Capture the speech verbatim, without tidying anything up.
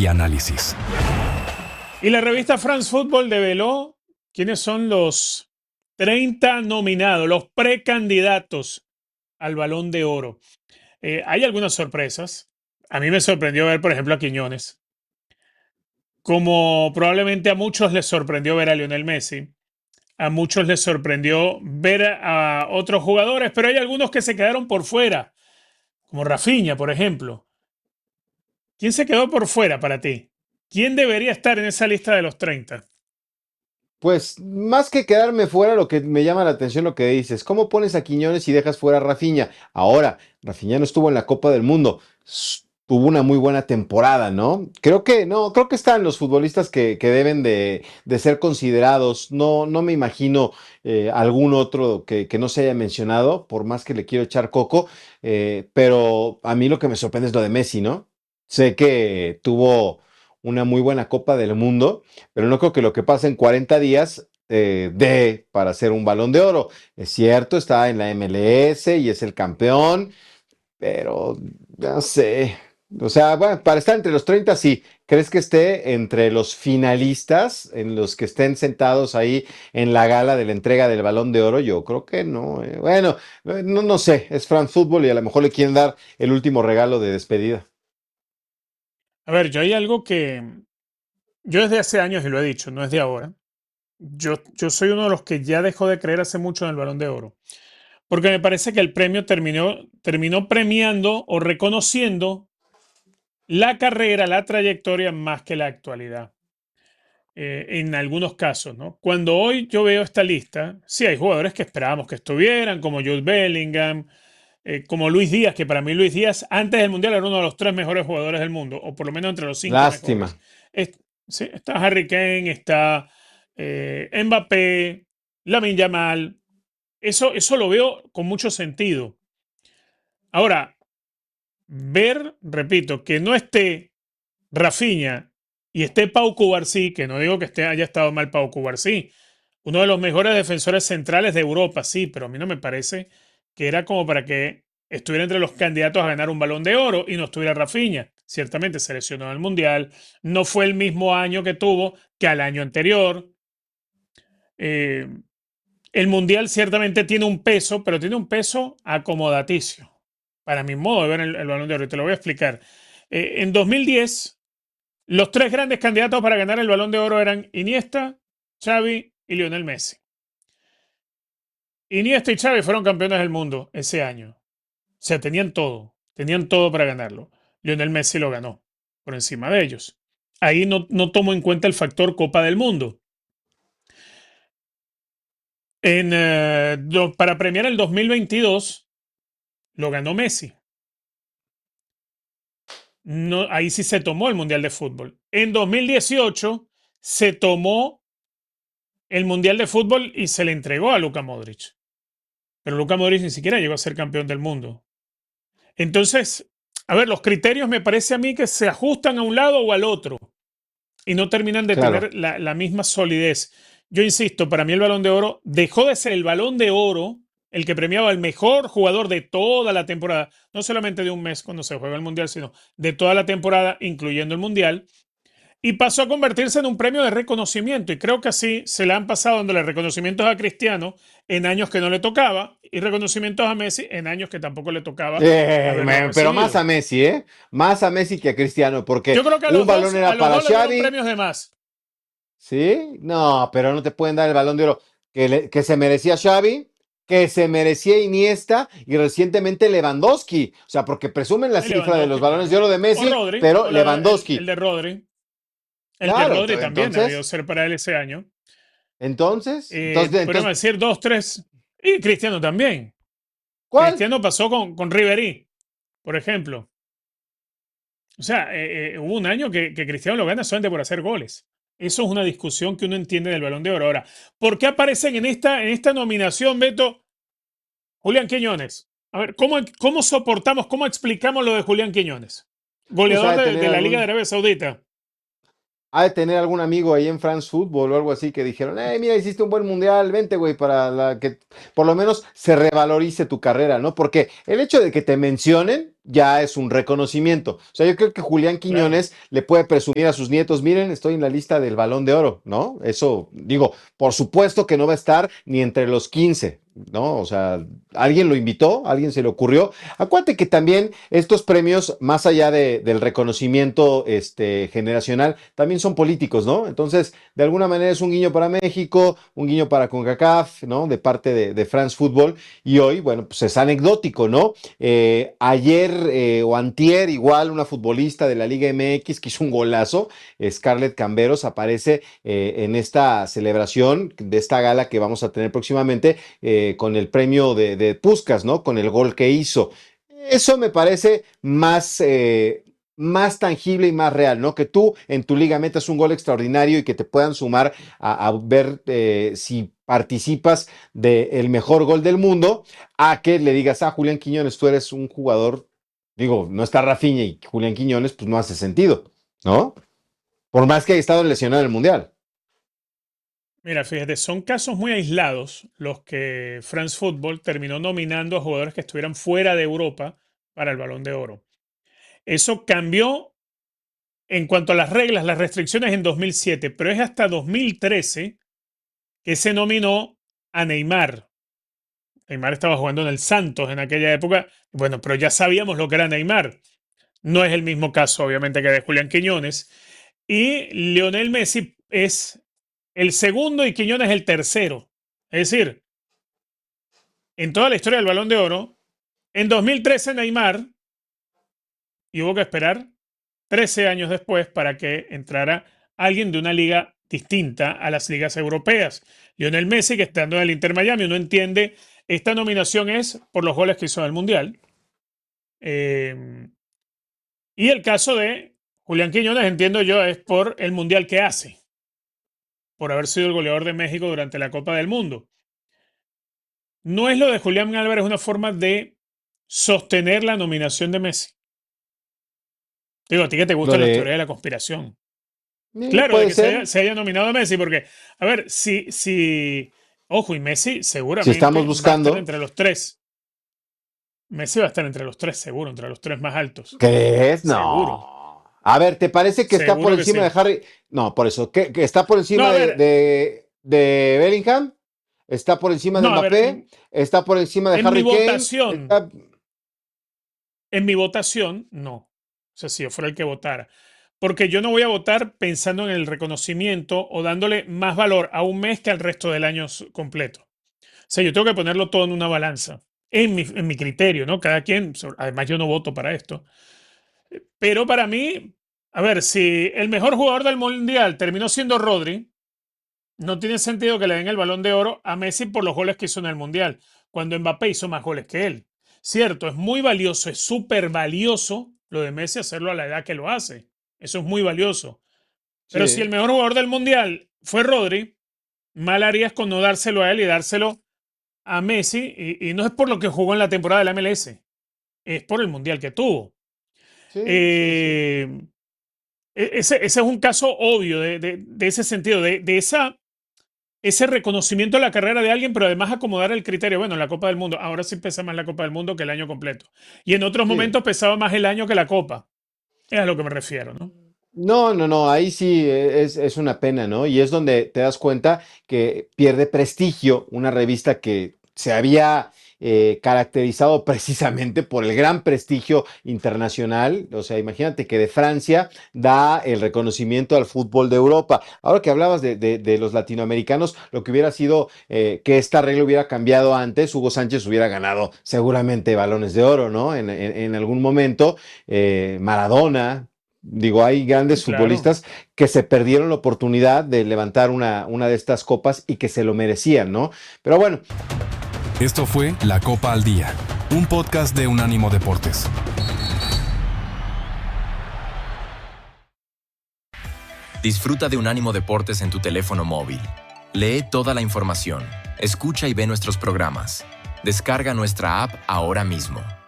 y análisis. Y la revista France Football develó quiénes son los treinta nominados, los precandidatos al Balón de Oro. Eh, hay algunas sorpresas. A mí me sorprendió ver, por ejemplo, a Quiñones. Como probablemente a muchos les sorprendió ver a Lionel Messi. A muchos les sorprendió ver a otros jugadores, pero hay algunos que se quedaron por fuera, como Rafinha, por ejemplo. ¿Quién se quedó por fuera para ti? ¿Quién debería estar en esa lista de los treinta? Pues más que quedarme fuera, lo que me llama la atención lo que dices, ¿cómo pones a Quiñones y dejas fuera a Rafinha? Ahora, Rafinha no estuvo en la Copa del Mundo, s- tuvo una muy buena temporada, ¿no? Creo que no, creo que están los futbolistas que, que deben de, de ser considerados. No, no me imagino eh, algún otro que, que no se haya mencionado, por más que le quiero echar coco, eh, pero a mí lo que me sorprende es lo de Messi, ¿no? Sé que tuvo una muy buena Copa del Mundo, pero no creo que lo que pasa en cuarenta días eh, dé para hacer un Balón de Oro. Es cierto, está en la M L S y es el campeón, pero no sé. O sea, bueno, para estar entre los treinta, sí. ¿Crees que esté entre los finalistas, en los que estén sentados ahí en la gala de la entrega del Balón de Oro? Yo creo que no. eh. Bueno, eh, no, no sé, es France Football y a lo mejor le quieren dar el último regalo de despedida. A ver, yo hay algo que yo desde hace años, y lo he dicho, no es de ahora. Yo, yo soy uno de los que ya dejó de creer hace mucho en el Balón de Oro. Porque me parece que el premio terminó, terminó premiando o reconociendo la carrera, la trayectoria más que la actualidad. Eh, en algunos casos, ¿no? Cuando hoy yo veo esta lista, sí hay jugadores que esperábamos que estuvieran, como Jude Bellingham, eh, como Luis Díaz, que para mí Luis Díaz antes del Mundial era uno de los tres mejores jugadores del mundo, o por lo menos entre los cinco Lástima. mejores. Es- sí, está Harry Kane, está eh, Mbappé, Lamine Yamal. Eso, eso lo veo con mucho sentido. Ahora, ver, repito, que no esté Rafinha y esté Pau Cubarsí, que no digo que esté, haya estado mal Pau Cubarsí, uno de los mejores defensores centrales de Europa, sí, pero a mí no me parece que era como para que estuviera entre los candidatos a ganar un Balón de Oro y no estuviera Rafinha. Ciertamente se lesionó en el Mundial, no fue el mismo año que tuvo que al año anterior. Eh, el Mundial ciertamente tiene un peso, pero tiene un peso acomodaticio, para mi modo de ver el, el Balón de Oro, y te lo voy a explicar. Eh, en dos mil diez, los tres grandes candidatos para ganar el Balón de Oro eran Iniesta, Xavi y Lionel Messi. Iniesta y Xavi fueron campeones del mundo ese año. O sea, tenían todo, tenían todo para ganarlo. Lionel Messi lo ganó por encima de ellos. Ahí no, no tomo en cuenta el factor Copa del Mundo. En, eh, do- para premiar el dos mil veintidós lo ganó Messi. No, ahí sí se tomó el Mundial de Fútbol. En dos mil dieciocho se tomó el Mundial de Fútbol y se le entregó a Luka Modric. Pero Luka Modric ni siquiera llegó a ser campeón del mundo. Entonces, a ver, los criterios me parece a mí que se ajustan a un lado o al otro y no terminan de Claro. tener la, la misma solidez. Yo insisto, para mí el Balón de Oro dejó de ser el Balón de Oro, el que premiaba al mejor jugador de toda la temporada, no solamente de un mes cuando se juega el Mundial, sino de toda la temporada, incluyendo el Mundial, y pasó a convertirse en un premio de reconocimiento. Y creo que así se le han pasado dándole reconocimientos a Cristiano en años que no le tocaba y reconocimientos a Messi en años que tampoco le tocaba Eh, haberlo me- pero más recibido. a Messi, ¿eh? Más a Messi que a Cristiano, porque Yo creo que a un los balón dos, a era los para dos le dieron Xavi, premios de más. ¿sí? No, pero no te pueden dar el balón de oro que, le- que se merecía Xavi, que se merecía Iniesta y recientemente Lewandowski. O sea, porque presumen la Y cifra de los Lewandowski, balones de claro. oro de O Messi, Rodri, pero o la- el, el Lewandowski. de Rodri. El de Claro, Rodri ento- también debió entonces, ser para él ese año. entonces, Eh, entonces, podríamos entonces, decir dos, tres. Y Cristiano también. ¿cuál? Cristiano pasó con, con Ribery, por ejemplo. O sea, eh, eh, hubo un año que, que Cristiano lo gana solamente por hacer goles. Eso es una discusión que uno entiende del Balón de Oro. Ahora, ¿por qué aparecen en esta, en esta nominación, Beto, Julián Quiñones? A ver, ¿cómo, cómo soportamos, cómo explicamos lo de Julián Quiñones? Pues ha Goleador de de, tener de la Liga de algún. Arabia Saudita. ha de tener algún amigo ahí en France Football o algo así que dijeron, hey, mira, hiciste un buen mundial, vente, güey, para la que por lo menos se revalorice tu carrera, ¿no? Porque el hecho de que te mencionen ya es un reconocimiento. O sea, yo creo que Julián Claro. Quiñones le puede presumir a sus nietos, miren, estoy en la lista del Balón de Oro, ¿no? Eso, digo, por supuesto que no va a estar ni entre los quince, ¿no? O sea, alguien lo invitó, alguien se le ocurrió. Acuérdate que también estos premios, más allá de, del reconocimiento este, generacional, también son políticos, ¿no? Entonces, de alguna manera es un guiño para México, un guiño para CONCACAF, ¿no? De parte de, de France Football. Y hoy, bueno, pues es anecdótico, ¿no? Eh, ayer eh, o antier, igual una futbolista de la Liga M X que hizo un golazo, Scarlett Camberos, aparece eh, en esta celebración de esta gala que vamos a tener próximamente eh, con el premio de, de Puskás, ¿no? Con el gol que hizo. Eso me parece más, eh, más tangible y más real, ¿no? Que tú en tu liga metas un gol extraordinario y que te puedan sumar a, a ver eh, si participas del mejor gol del mundo, a que le digas, ah, Julián Quiñones, tú eres un jugador, digo, no está Rafinha y Julián Quiñones, pues no hace sentido, ¿no? Por más que haya estado lesionado en el Mundial. Mira, fíjate, son casos muy aislados los que France Football terminó nominando a jugadores que estuvieran fuera de Europa para el Balón de Oro. Eso cambió en cuanto a las reglas, las restricciones en dos mil siete, pero es hasta dos mil trece que se nominó a Neymar. Neymar estaba jugando en el Santos en aquella época, bueno, pero ya sabíamos lo que era Neymar. No es el mismo caso, obviamente, que de Julián Quiñones. Y Lionel Messi es el segundo y Quiñones el tercero. Es decir, en toda la historia del Balón de Oro, en dos mil trece Neymar, y hubo que esperar trece años después para que entrara alguien de una liga distinta a las ligas europeas. Lionel Messi, que estando en el Inter Miami, uno entiende, esta nominación es por los goles que hizo en el Mundial. Eh, y el caso de Julián Quiñones, entiendo yo, es por el Mundial que hace, por haber sido el goleador de México durante la Copa del Mundo. No es lo de Julián Álvarez una forma de sostener la nominación de Messi. Digo, a ti que te Lo gustan las teorías de, de la conspiración. eh, Claro, de puede que se ser, haya, se haya nominado a Messi, porque, a ver, si, si, ojo, y Messi si estamos seguramente va a estar buscando, entre los tres. Messi va a estar entre los tres, seguro, entre los tres más altos. ¿crees? Seguro, No. A ver, ¿te parece que está por seguro que encima de sí. Harry? No, por eso, ¿que, que está por No, encima a de, ver, de, de Bellingham? ¿Está por encima de no, a ver, Mbappé? en, ¿Está por encima de en mi Harry Kane? votación, Está... en mi votación, no. O sea, si yo fuera el que votara. Porque yo no voy a votar pensando en el reconocimiento o dándole más valor a un mes que al resto del año completo. O sea, yo tengo que ponerlo todo en una balanza, en mi, en mi criterio, ¿no? Cada quien, además yo no voto para esto. Pero para mí, a ver, si el mejor jugador del Mundial terminó siendo Rodri, no tiene sentido que le den el Balón de Oro a Messi por los goles que hizo en el Mundial, cuando Mbappé hizo más goles que él. Cierto, es muy valioso, es súper valioso lo de Messi hacerlo a la edad que lo hace. Eso es muy valioso. Pero si el Sí, mejor jugador del Mundial fue Rodri, mal harías con no dárselo a él y dárselo a Messi. Y, y no es por lo que jugó en la temporada de la M L S, es por el Mundial que tuvo. sí, sí, sí. Eh, ese, ese, es un caso obvio de, de, de ese sentido, de, de esa ese reconocimiento a la carrera de alguien, pero además acomodar el criterio. Bueno, la Copa del Mundo, ahora sí pesa más la Copa del Mundo que el año completo. Y en otros Sí. momentos pesaba más el año que la Copa. Es a lo que me refiero, ¿no? No, no, no, ahí sí es, es una pena, ¿no? Y es donde te das cuenta que pierde prestigio una revista que se había eh, caracterizado precisamente por el gran prestigio internacional. O sea, imagínate que de Francia da el reconocimiento al fútbol de Europa. Ahora que hablabas de, de- de los latinoamericanos, lo que hubiera sido eh, que esta regla hubiera cambiado antes, Hugo Sánchez hubiera ganado seguramente balones de oro, ¿no? En, en- en algún momento, eh, Maradona. Digo, hay Sí, grandes claro. futbolistas que se perdieron la oportunidad de levantar una, una de estas copas y que se lo merecían, ¿no? Pero bueno, Esto fue La Copa al Día, un podcast de Unánimo Deportes. Disfruta de Unánimo Deportes en tu teléfono móvil. Lee toda la información, escucha y ve nuestros programas. Descarga nuestra app ahora mismo.